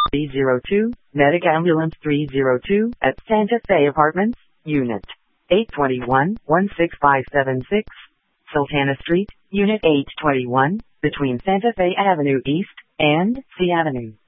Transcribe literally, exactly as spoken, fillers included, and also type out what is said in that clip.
three oh two, Medic Ambulance three oh two, at Santa Fe Apartments, Unit eight twenty-one, one six five seven six, Sultana Street, Unit eight twenty-one, between Santa Fe Avenue East and C Avenue.